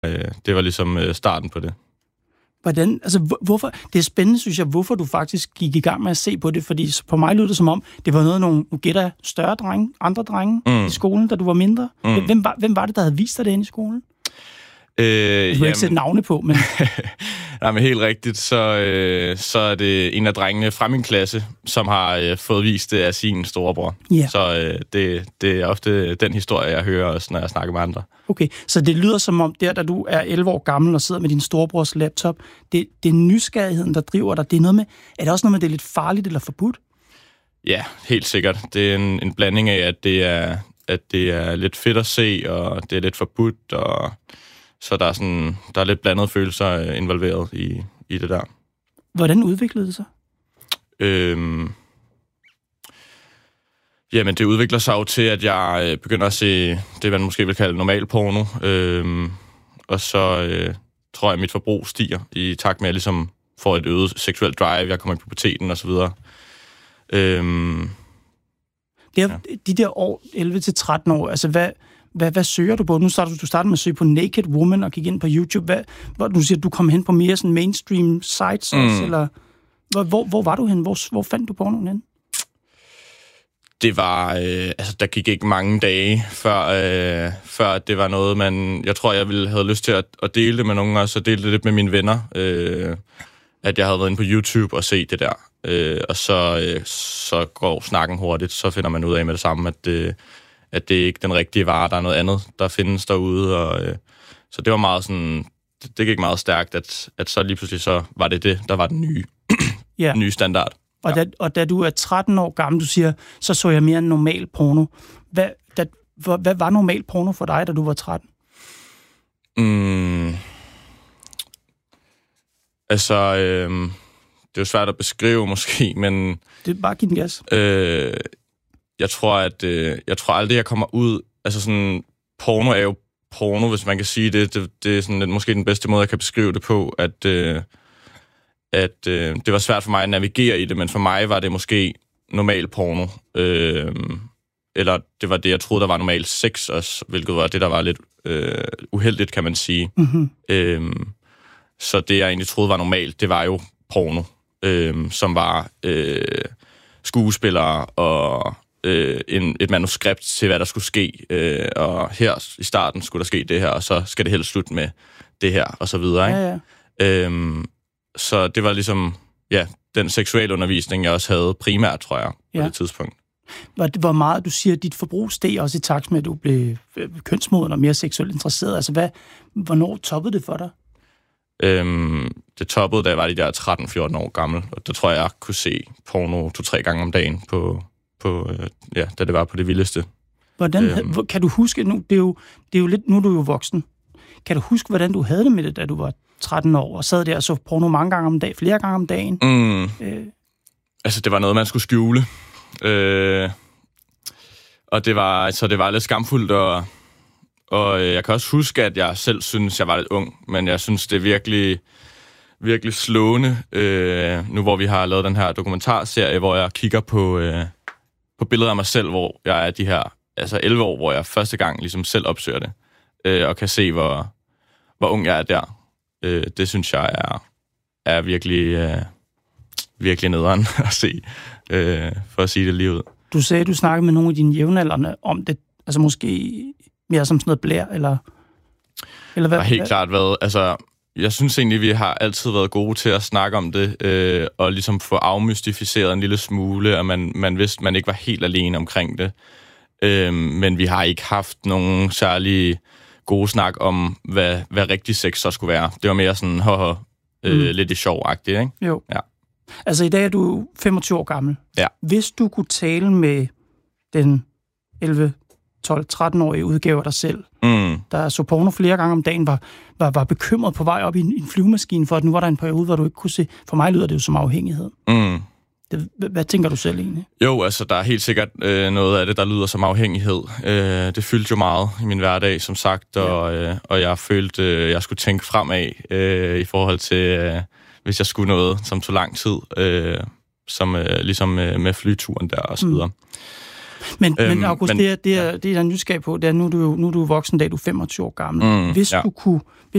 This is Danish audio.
Det var ligesom starten på det. Hvordan, altså hvorfor, det er spændende, synes jeg, hvorfor du faktisk gik i gang med at se på det, fordi på mig lyder det som om, det var noget nogle, nu gætter jeg, større drenge, andre drenge i skolen, da du var mindre. Hvem var det, der havde vist dig det inde i skolen? Du vil ikke sætte navne på, men... Nej, men helt rigtigt, så er det en af drengene fra min klasse, som har fået vist det af sin storebror. Yeah. Så det er ofte den historie, jeg hører også, når jeg snakker med andre. Okay, så det lyder som om, da du er 11 år gammel og sidder med din storebrors laptop, det er nysgerrigheden, der driver dig. Det er noget med, er det også noget med, det er lidt farligt eller forbudt? Ja, helt sikkert. Det er en blanding af, at det er lidt fedt at se, og det er lidt forbudt, og... Så der er lidt blandede følelser involveret i det der. Hvordan udviklede det sig? Jamen, det udvikler sig jo til, at jeg begynder at se det, man måske vil kalde normal porno. Og så tror jeg, at mit forbrug stiger i takt med, at jeg ligesom får et øget seksuelt drive. Jeg kommer i puberteten og så videre. De der år, 11-13 år, altså hvad søger du på? Nu starter med at søge på Naked Woman og gik ind på YouTube. Du siger, at du kom hen på mere sådan mainstream sites også, eller hvor var du hen? Hvor fandt du pornoen hen? Det var, der gik ikke mange dage, før det var noget, jeg tror, jeg havde lyst til at dele det med nogen, og så dele det lidt med mine venner, at jeg havde været inde på YouTube og set det der. Og så går snakken hurtigt, så finder man ud af med det samme, at det ikke er den rigtige vare, der er noget andet, der findes derude. Og, så det var meget sådan, det gik meget stærkt, at så lige pludselig så var det, der var den nye standard. Og da du er 13 år gammel, du siger, så jeg mere normal porno. Hvad var normal porno for dig, da du var 13? Det er jo svært at beskrive måske, men... Det er bare give den gas. Jeg tror aldrig, jeg kommer ud... Altså sådan, porno er jo porno, hvis man kan sige det. Det er sådan måske den bedste måde, jeg kan beskrive det på, at det var svært for mig at navigere i det, men for mig var det måske normal porno. Eller det var det, jeg troede, der var normal sex også, hvilket var det, der var lidt uheldigt, kan man sige. Mm-hmm. Så det, jeg egentlig troede var normalt, det var jo porno, som var skuespillere og et manuskript til, hvad der skulle ske. Og her i starten skulle der ske det her, og så skal det helst slutte med det her, og så videre. Ikke? Ja. Så det var ligesom, den seksuelle undervisning, jeg også havde primært, tror jeg, på det tidspunkt. Hvor meget, du siger, at dit forbrug steg også i takt med, at du blev kønsmoden og mere seksuelt interesseret. Altså, hvornår toppede det for dig? Det toppede, da jeg var de der 13-14 år gammel, og der tror jeg kunne se porno 2-3 gange om dagen, da det var på det vildeste. Hvordan, kan du huske, nu, det er jo lidt, nu er du jo voksen, kan du huske, hvordan du havde det med det, da du var 13 år, og sad der og så porno mange gange om dagen, flere gange om dagen? Altså, det var noget, man skulle skjule. Og det var lidt skamfuldt, og jeg kan også huske, at jeg selv synes, jeg var lidt ung, men jeg synes, det er virkelig, virkelig slående, nu hvor vi har lavet den her dokumentarserie, hvor jeg kigger på billeder af mig selv, hvor jeg er de her 11 år, hvor jeg første gang ligesom selv opsøger det, og kan se, hvor ung jeg er der. Det synes jeg er virkelig, virkelig nederen at se, for at sige det lige ud. Du sagde, at du snakkede med nogle af dine jævnaldrende om det, altså måske mere som sådan noget blær, eller hvad? Det har helt klart været, altså, jeg synes egentlig, vi har altid været gode til at snakke om det, og ligesom få afmystificeret en lille smule, og man vidste, man ikke var helt alene omkring det. Men vi har ikke haft nogen særlig gode snak om, hvad rigtig sex så skulle være. Det var mere sådan, lidt i sjov-agtigt, ikke? Jo. Ja. Altså, i dag er du 25 år gammel. Ja. Hvis du kunne tale med den 11, 12, 13-årige udgave af dig selv, der så porno flere gange om dagen, var bekymret på vej op i en flyvemaskine, for at nu var der en periode, hvor du ikke kunne se. For mig lyder det jo som afhængighed. Hvad tænker du selv egentlig? Jo, altså, der er helt sikkert noget af det, der lyder som afhængighed. Det fyldte jo meget i min hverdag, som sagt, og jeg følte, jeg skulle tænke fremad i forhold til, hvis jeg skulle noget, som tog lang tid, ligesom med flyturen der og så videre. Men August, det er jeg nysgerrig på, det er, nu er du voksen, da du er 25 år gammel. Hvis